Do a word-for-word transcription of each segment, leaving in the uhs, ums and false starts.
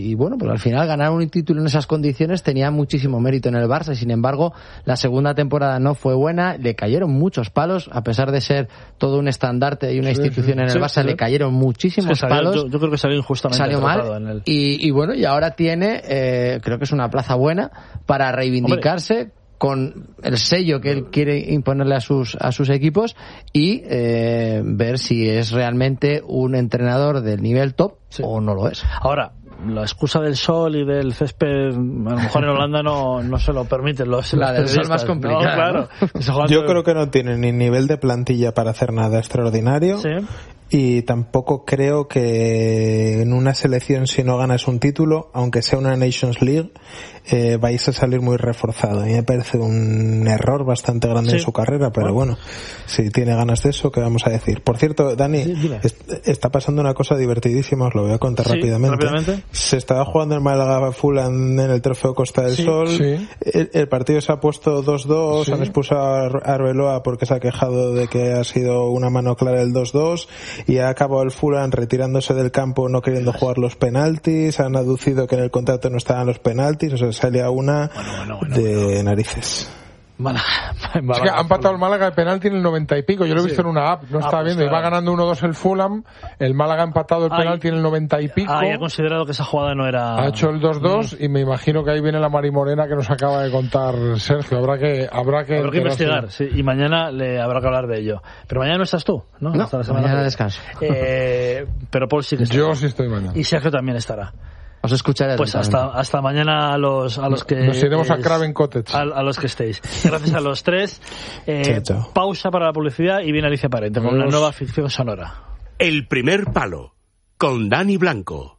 Y bueno, pues al final ganar un título en esas condiciones tenía muchísimo mérito en el Barça y sin embargo la segunda temporada no fue buena, le cayeron muchos palos, a pesar de ser todo un estandarte y una sí, institución sí, en el sí, Barça, sí, le cayeron muchísimos sí, salió, palos. Yo, yo creo que salió injustamente. Salió mal en el... y, y bueno, y ahora tiene, eh, creo que es una plaza buena para reivindicarse. Hombre. Con el sello que él quiere imponerle a sus a sus equipos y eh, ver si es realmente un entrenador del nivel top sí. o no lo es. Ahora, la excusa del sol y del césped, a lo mejor en Holanda no, no se lo permiten los La del sol más complicada. No, claro. ¿no? Yo creo que no tiene ni nivel de plantilla para hacer nada extraordinario. Sí. Y tampoco creo que en una selección, si no ganas un título, aunque sea una Nations League, eh, vais a salir muy reforzado. A mí me parece un error bastante grande sí. en su carrera, pero bueno, si tiene ganas de eso, ¿qué vamos a decir? Por cierto, Dani, sí, est- está pasando una cosa divertidísima, os lo voy a contar sí, rápidamente. rápidamente. Se estaba jugando el Málaga-Fulham en el Trofeo Costa del sí, Sol. Sí. El, el partido se ha puesto dos dos, sí. han expulsado a Arbeloa porque se ha quejado de que ha sido una mano clara el dos dos. Y ha acabado el Fulham retirándose del campo, no queriendo jugar los penaltis, han aducido que en el contrato no estaban los penaltis, o sea, sale a una bueno, bueno, bueno, de bueno. narices. Málaga. Es que ha empatado el Málaga de penalti en el noventa y pico. Yo lo he visto sí. en una app, no ah, estaba pues viendo. Claro. Iba ganando uno dos el Fulham. El Málaga ha empatado el penalti en el noventa y pico. Ah, y ha considerado que esa jugada no era... Ha hecho el dos dos mm. y me imagino que ahí viene la marimorena que nos acaba de contar Sergio. Habrá que habrá que, habrá que investigar. Sí, y mañana le habrá que hablar de ello. Pero mañana no estás tú, ¿no? No, Hasta la semana mañana que... descanso. Eh, pero Paul sí que está. Yo sí estoy mañana. Y Sergio también estará. Os escucharé. Pues hasta hasta mañana a los a los que nos iremos es, a Craven Cottage. A, a los que estéis. Gracias a los tres. Eh, chao, chao. Pausa para la publicidad y viene Alicia Parente con una nueva ficción sonora. El primer palo con Dani Blanco.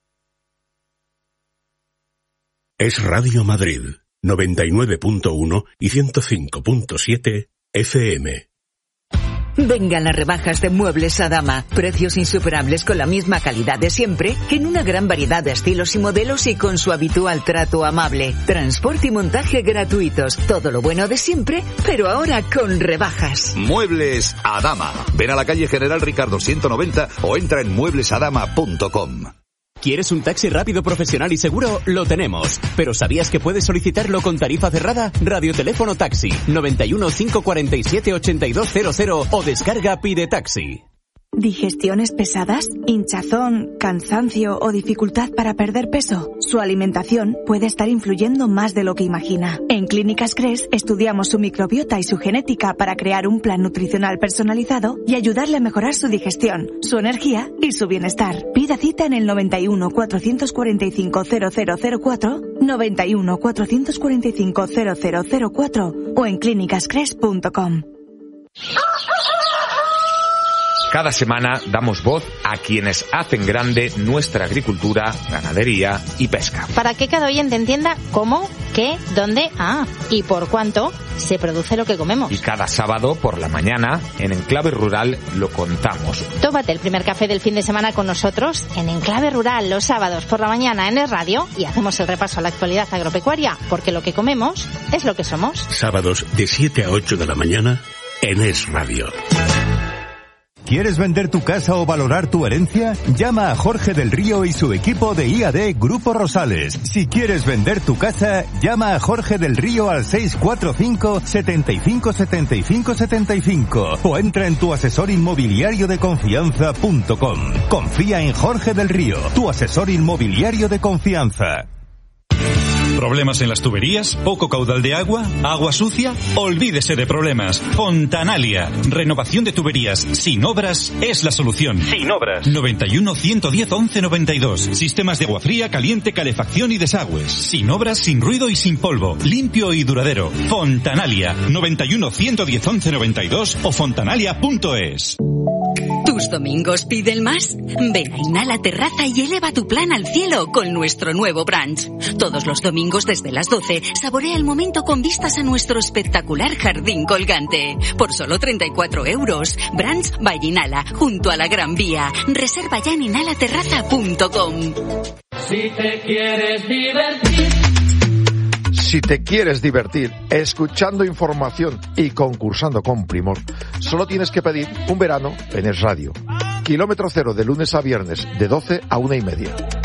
Es Radio Madrid noventa y nueve punto uno y ciento cinco punto siete F M. Vengan las rebajas de Muebles Adama. Precios insuperables con la misma calidad de siempre, en una gran variedad de estilos y modelos y con su habitual trato amable. Transporte y montaje gratuitos. Todo lo bueno de siempre, pero ahora con rebajas. Muebles Adama. Ven a la calle General Ricardo ciento noventa o entra en muebles adama punto com. ¿Quieres un taxi rápido, profesional y seguro? Lo tenemos. ¿Pero sabías que puedes solicitarlo con tarifa cerrada? Radioteléfono Taxi noventa y uno, cinco cuarenta y siete, ochenta y dos cero cero o descarga Pide Taxi. ¿Digestiones pesadas? ¿Hinchazón, cansancio o dificultad para perder peso? Su alimentación puede estar influyendo más de lo que imagina. En Clínicas Cres estudiamos su microbiota y su genética para crear un plan nutricional personalizado y ayudarle a mejorar su digestión, su energía y su bienestar. Pida cita en el noventa y uno, cuatrocientos cuarenta y cinco, cero cero cero cuatro, noventa y uno, cuatrocientos cuarenta y cinco, cero cero cero cuatro o en clínicas cres punto com. Cada semana damos voz a quienes hacen grande nuestra agricultura, ganadería y pesca. Para que cada oyente entienda cómo, qué, dónde, ah, y por cuánto se produce lo que comemos. Y cada sábado por la mañana, en Enclave Rural, lo contamos. Tómate el primer café del fin de semana con nosotros en Enclave Rural los sábados por la mañana en Es Radio y hacemos el repaso a la actualidad agropecuaria, porque lo que comemos es lo que somos. Sábados de siete a ocho de la mañana en Es Radio. ¿Quieres vender tu casa o valorar tu herencia? Llama a Jorge del Río y su equipo de I A D Grupo Rosales. Si quieres vender tu casa, llama a Jorge del Río al seis cuatro cinco, setenta y cinco, setenta y cinco, setenta y cinco o entra en tu asesor inmobiliario de confianza punto com. Confía en Jorge del Río, tu asesor inmobiliario de confianza. ¿Problemas en las tuberías? ¿Poco caudal de agua? ¿Agua sucia? Olvídese de problemas. Fontanalia. Renovación de tuberías sin obras es la solución. Sin obras. noventa y uno, ciento diez, once noventa y dos. Sistemas de agua fría, caliente, calefacción y desagües. Sin obras, sin ruido y sin polvo. Limpio y duradero. Fontanalia. noventa y uno, ciento diez, once noventa y dos o fontanalia punto es. ¿Tus domingos piden más? Ven a Inhala Terraza y eleva tu plan al cielo con nuestro nuevo brunch. Todos los domingos desde las doce, saborea el momento con vistas a nuestro espectacular jardín colgante. Por solo treinta y cuatro euros. Brunch by Inhala, junto a la Gran Vía. Reserva ya en inhala terraza punto com. Si te quieres divertir... Si te quieres divertir escuchando información y concursando con Primor, solo tienes que pedir un verano en Es Radio. Kilómetro cero de lunes a viernes de doce a una y media.